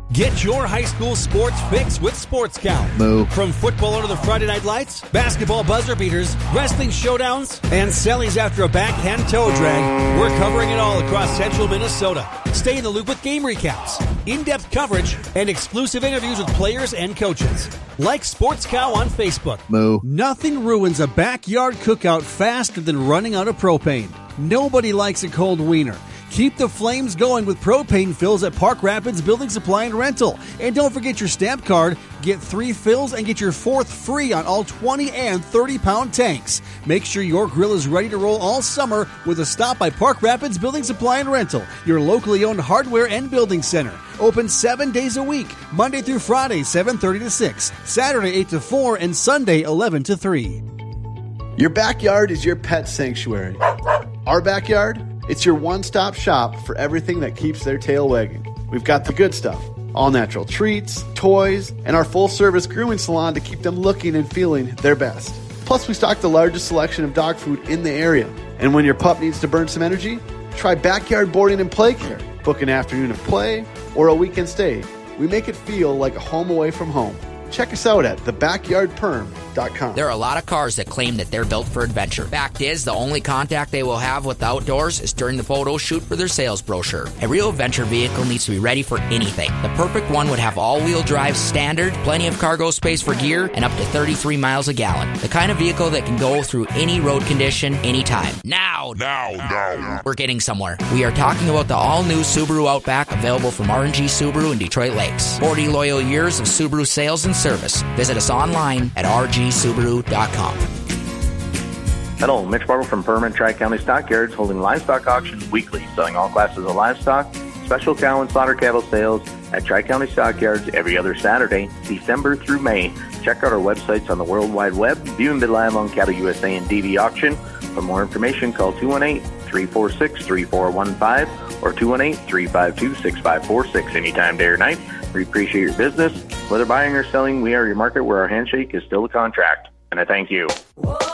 Get your high school sports fix with Sports Cow. Moo. From football to the Friday night lights, basketball buzzer beaters, wrestling showdowns, and sellies after a backhand toe drag, we're covering it all across central Minnesota. Stay in the loop with game recaps, in-depth coverage, and exclusive interviews with players and coaches. Like Sports Cow on Facebook. Moo. Nothing ruins a backyard cookout faster than running out of propane. Nobody likes a cold wiener. Keep the flames going with propane fills at Park Rapids Building Supply and Rental. And don't forget your stamp card. Get 3 fills and get your 4th free on all 20 and 30-pound tanks. Make sure your grill is ready to roll all summer with a stop by Park Rapids Building Supply and Rental, your locally owned hardware and building center. Open 7 days a week, Monday through Friday, 7:30 to 6, Saturday 8 to 4, and Sunday 11 to 3. Your backyard is your pet sanctuary. Our backyard? It's your one-stop shop for everything that keeps their tail wagging. We've got the good stuff, all natural treats, toys, and our full-service grooming salon to keep them looking and feeling their best. Plus, we stock the largest selection of dog food in the area. And when your pup needs to burn some energy, try backyard boarding and play care. Book an afternoon of play or a weekend stay. We make it feel like a home away from home. Check us out at thebackyardperm.com. There are a lot of cars that claim that they're built for adventure. Fact is, the only contact they will have with the outdoors is during the photo shoot for their sales brochure. A real adventure vehicle needs to be ready for anything. The perfect one would have all-wheel drive standard, plenty of cargo space for gear, and up to 33 miles a gallon. The kind of vehicle that can go through any road condition, anytime. Now. We're getting somewhere. We are talking about the all-new Subaru Outback, available from R&G Subaru in Detroit Lakes. 40 loyal years of Subaru sales and service. Visit us online at rgsubaru.com. Hello, Mitch Barber from Permanent Tri-County Stockyards, holding livestock auctions weekly, selling all classes of livestock, special cow and slaughter cattle sales at Tri-County Stockyards every other Saturday, December through May. Check out our websites on the World Wide Web, view and bid live on Cattle USA and DV Auction. For more information, call 218-346-3415 or 218-352-6546 anytime, day or night. We appreciate your business. Whether buying or selling, we are your market where our handshake is still a contract. And I thank you.